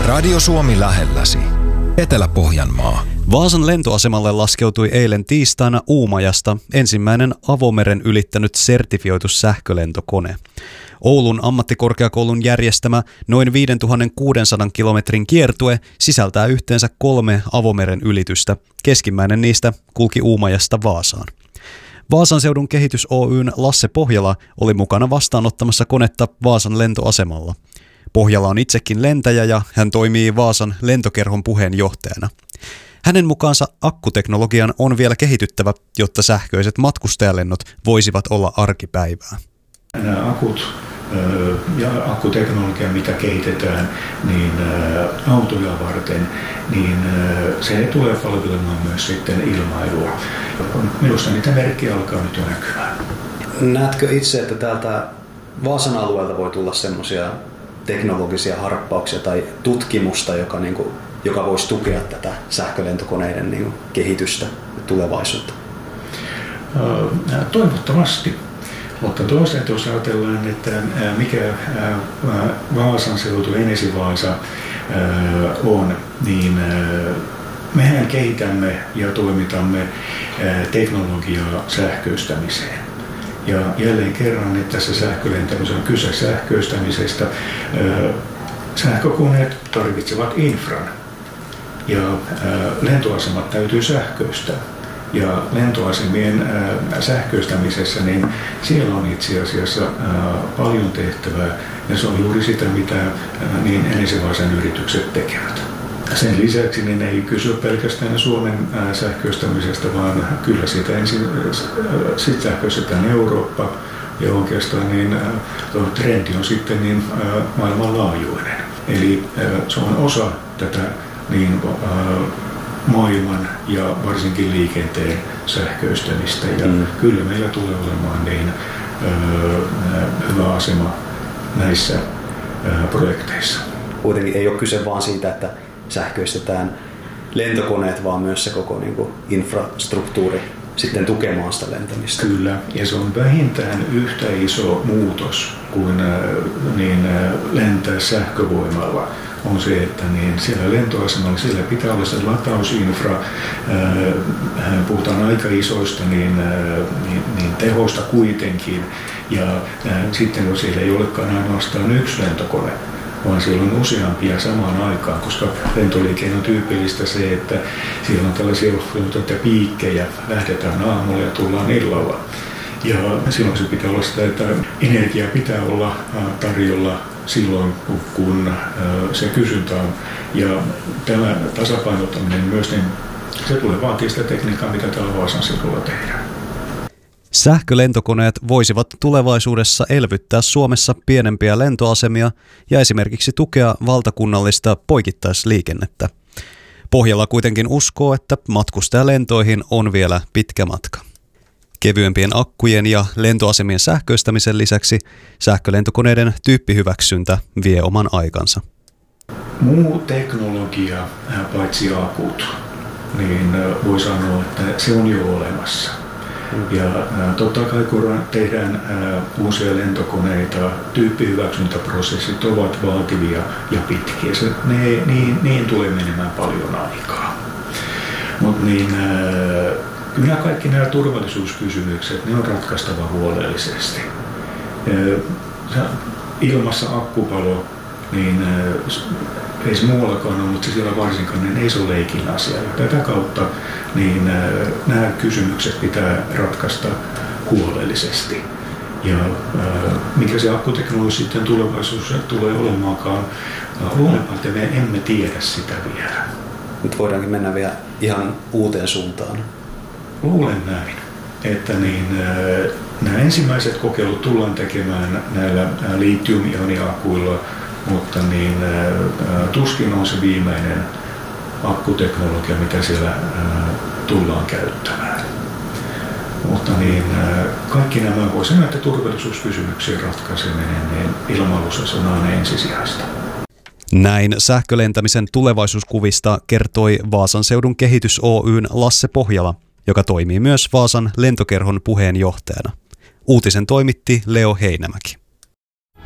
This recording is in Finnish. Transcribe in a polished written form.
Radio Suomi lähelläsi. Etelä-Pohjanmaa. Vaasan lentoasemalle laskeutui eilen tiistaina Uumajasta ensimmäinen avomeren ylittänyt sertifioitu sähkölentokone. Oulun ammattikorkeakoulun järjestämä noin 5600 kilometrin kiertue sisältää yhteensä 3 avomeren ylitystä. Keskimmäinen niistä kulki Uumajasta Vaasaan. Vaasan seudun kehitys Oyn Lasse Pohjala oli mukana vastaanottamassa konetta Vaasan lentoasemalla. Pohjala on itsekin lentäjä ja hän toimii Vaasan lentokerhon puheenjohtajana. Hänen mukaansa akkuteknologian on vielä kehityttävä, jotta sähköiset matkustajalennot voisivat olla arkipäivää. Nämä akut ja akkuteknologia, mitä kehitetään niin autoja varten, niin se tulee palvelemaan myös sitten ilmailua. Minusta niitä merkkejä alkaa nyt jo näkymään. Näetkö itse, että täältä Vaasan alueelta voi tulla semmoisia teknologisia harppauksia tai tutkimusta, joka voisi tukea tätä sähkölentokoneiden kehitystä ja tulevaisuutta? Toivottavasti. Mutta toisaalta jos ajatellaan, että mikä Vaasan seutu, Enesi-Vaasa on, niin mehän kehitämme ja toimitamme teknologiaa sähköistämiseen. Ja jälleen kerran, että tässä sähkölentämisessä on kyse sähköistämisestä. Sähkökoneet tarvitsevat infran ja lentoasemat täytyy sähköistää. Ja lentoasemien sähköistämisessä, niin siellä on itse asiassa paljon tehtävää ja se on juuri sitä, mitä niin Enesi-Vaasan yritykset tekevät. Sen lisäksi niin ei kysy pelkästään Suomen sähköistämisestä, vaan kyllä siitä ensin sähköistetään Eurooppa ja oikeastaan niin trendi on sitten niin maailmanlaajuinen. Eli se on osa tätä niin maailman ja varsinkin liikenteen sähköistämistä ja kyllä meillä tulee olemaan niin hyvä asema näissä projekteissa. Kuitenkin ei ole kyse vaan siitä, että sähköistetään lentokoneet, vaan myös se koko infrastruktuuri sitten tukemaan sitä lentämistä. Kyllä, ja se on vähintään yhtä iso muutos kuin lentää sähkövoimalla. On se, että niin siellä lentoasemalla siellä pitää olla se latausinfra, puhutaan aika isoista niin tehoista kuitenkin, ja sitten kun siellä ei olekaan ainoastaan yksi lentokone, vaan siellä on useampia samaan aikaan, koska lentoliikenne on tyypillistä se, että siellä on tällaisia piikkejä, lähdetään aamulla ja tullaan illalla. Ja silloin se pitää olla sitä, että energia pitää olla tarjolla silloin, kun se kysyntä on. Ja tämä tasapainottaminen myös, niin se tulee vaatii sitä tekniikkaa, mitä täällä Vaasan seudulla tehdään. Sähkölentokoneet voisivat tulevaisuudessa elvyttää Suomessa pienempiä lentoasemia ja esimerkiksi tukea valtakunnallista poikittaisliikennettä. Pohjalla kuitenkin uskoo, että matkustajalentoihin on vielä pitkä matka. Kevyempien akkujen ja lentoasemien sähköistämisen lisäksi sähkölentokoneiden tyyppihyväksyntä vie oman aikansa. Muu teknologia, paitsi akut, niin voi sanoa, että se on jo olemassa. Ja totta kai kun tehdään uusia lentokoneita, tyyppihyväksyntäprosessit ovat vaativia ja pitkiä. Niin tulee menemään paljon aikaa. Mutta kyllä kaikki nämä turvallisuuskysymykset, ne on ratkaistava huolellisesti. Ilmassa akkupalo, niin ei se muuallakaan ole, mutta siellä varsinkaan niin ei se ole leikin asia. Ja tätä kautta niin nämä kysymykset pitää ratkaista huolellisesti. Ja mikä se akkuteknologia sitten tulevaisuudessa tulee olemaankaan, luulenpa, että me emme tiedä sitä vielä. Nyt voidaankin mennä vielä ihan uuteen suuntaan. Luulen näin, että nämä ensimmäiset kokeilut tullaan tekemään näillä litium-ioniakuilla, mutta tuskin on se viimeinen akkuteknologia, mitä siellä tullaan käyttämään. Mutta kaikki nämä voi sanoa, että turvallisuuskysymyksien ratkaiseminen ilmailussa on aina ensisijaista. Näin sähkölentämisen tulevaisuuskuvista kertoi Vaasan seudun kehitys Oyn Lasse Pohjala, joka toimii myös Vaasan lentokerhon puheenjohtajana. Uutisen toimitti Leo Heinämäki.